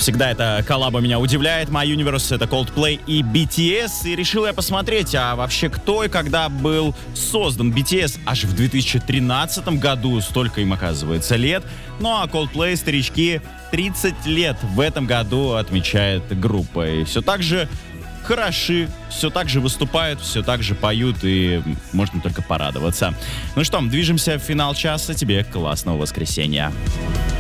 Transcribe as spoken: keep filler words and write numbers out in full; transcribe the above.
Всегда эта коллаба меня удивляет. My Universe — это Coldplay и би ти эс. И решил я посмотреть, а вообще кто и когда был создан би ти эс. Аж в две тысячи тринадцатом году, столько им оказывается лет. Ну а Coldplay, старички, тридцать лет в этом году отмечает группа. И все так же хороши, все так же выступают, все так же поют, и можно только порадоваться. Ну что, движемся в финал часа. Тебе классного воскресенья.